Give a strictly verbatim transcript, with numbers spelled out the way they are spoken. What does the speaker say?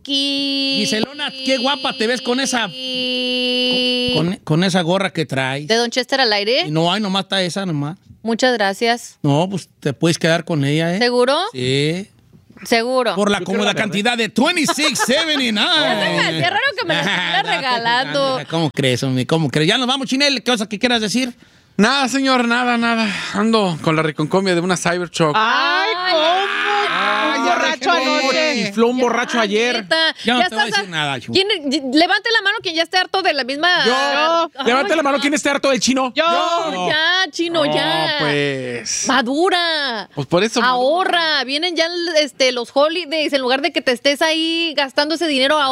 Aquí. Giselona, qué guapa te ves con esa con, con, con esa gorra que traes. ¿De Don Chester al aire? Y no, ay, nomás está esa nomás. Muchas gracias. No, pues te puedes quedar con ella, ¿eh? ¿Seguro? Sí. Seguro. Por la cómoda cantidad de veintiséis setenta y nueve. Qué raro que me la estuviera regalando. ¿Cómo crees, hombre? ¿Cómo crees? Ya nos vamos, Chinel. ¿Qué cosa que quieras decir? Nada, señor, nada, nada. Ando con la reconcomia de una Cybertruck. ¡Ay, cómo! Un borracho anoche. Chifló un borracho ayer. Neta, Ya no ya te voy a estás- decir nada, Chu. ¿Quién- levante la mano quien ya esté harto de la misma. Yo. Ay, Levante la mano. ¿Quién esté harto del chino? Yo. No, ya, chino, ya. No, pues. Madura. Pues por eso. Ahorra. Vienen ya este, los holidays. En lugar de que te estés ahí gastando ese dinero, ahorra.